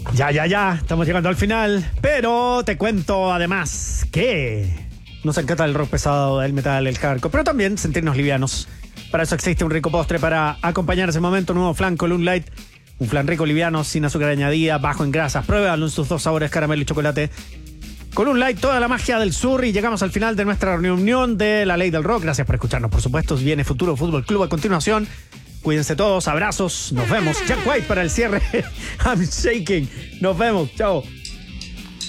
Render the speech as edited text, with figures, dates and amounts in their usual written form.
Ya, estamos llegando al final, pero te cuento además que nos encanta el rock pesado, el metal, el hardcore, pero también sentirnos livianos. Para eso existe un rico postre para acompañar ese momento, un nuevo flan Column Light, un flan rico, liviano, sin azúcar añadida, bajo en grasas. Pruébalo en sus dos sabores, caramelo y chocolate. Column Light, toda la magia del sur, y llegamos al final de nuestra reunión de La Ley del Rock. Gracias por escucharnos, por supuesto. Viene Futuro Fútbol Club a continuación. Cuídense todos, abrazos, nos vemos. Jack White para el cierre. I'm shaking. Nos vemos, chao.